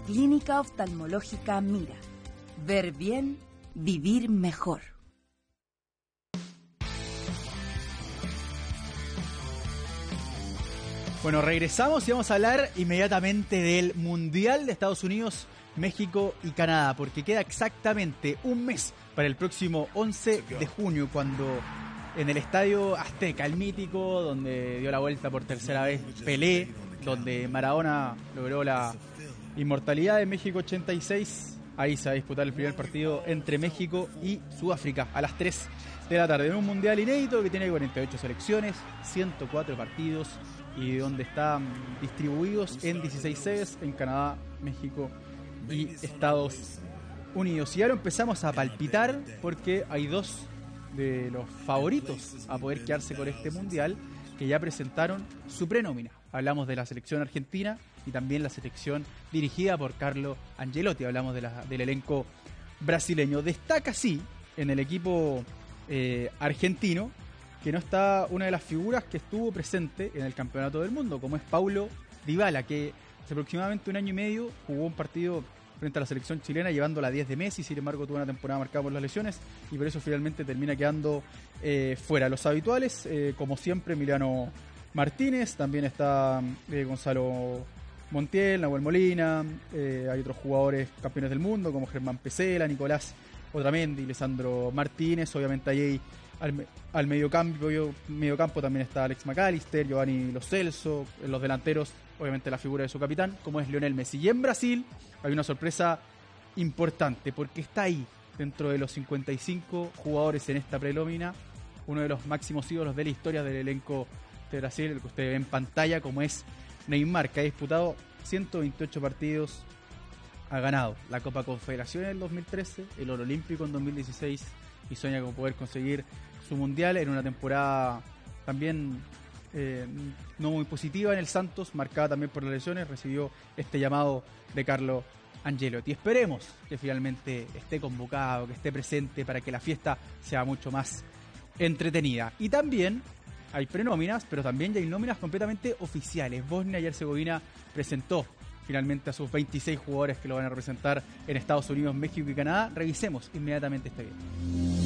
Clínica Oftalmológica Mira. Ver bien, vivir mejor. Bueno, regresamos y vamos a hablar inmediatamente del Mundial de Estados Unidos, México y Canadá, porque queda exactamente un mes para el próximo 11 de junio, cuando en el Estadio Azteca, el mítico, donde dio la vuelta por tercera vez Pelé, donde Maradona logró la inmortalidad de México 86, ahí se va a disputar el primer partido entre México y Sudáfrica a las 3 de la tarde, en un Mundial inédito que tiene 48 selecciones, 104 partidos, y donde están distribuidos en 16 sedes en Canadá, México y Estados Unidos. Y ahora empezamos a palpitar porque hay dos de los favoritos a poder quedarse con este mundial que ya presentaron su prenómina. Hablamos de la selección argentina y también la selección dirigida por Carlo Ancelotti. Hablamos del elenco brasileño. Destaca sí en el equipo argentino que no está una de las figuras que estuvo presente en el Campeonato del Mundo, como es Paulo Dybala, que hace aproximadamente un año y medio jugó un partido frente a la selección chilena llevando la 10 de Messi. Sin embargo tuvo una temporada marcada por las lesiones y por eso finalmente termina quedando fuera. Los habituales, como siempre, Emiliano Martínez, también está Gonzalo Montiel, Nahuel Molina, hay otros jugadores campeones del mundo como Germán Pesela, Nicolás Otamendi, Lisandro Martínez, obviamente allí al mediocampo también está Alex McAllister, Giovanni Lo Celso, en los delanteros obviamente la figura de su capitán como es Lionel Messi. Y en Brasil hay una sorpresa importante porque está ahí dentro de los 55 jugadores en esta prelómina uno de los máximos ídolos de la historia del elenco de Brasil, el que usted ve en pantalla, como es Neymar, que ha disputado 128 partidos, ha ganado la Copa Confederaciones en el 2013, el Oro Olímpico en 2016 y sueña con poder conseguir su mundial en una temporada también no muy positiva en el Santos, marcada también por las lesiones. Recibió este llamado de Carlo Ancelotti. Esperemos que finalmente esté convocado, que esté presente para que la fiesta sea mucho más entretenida. Y también hay prenóminas, pero también ya hay nóminas completamente oficiales. Bosnia y Herzegovina presentó finalmente a sus 26 jugadores que lo van a representar en Estados Unidos, México y Canadá. Revisemos inmediatamente este video.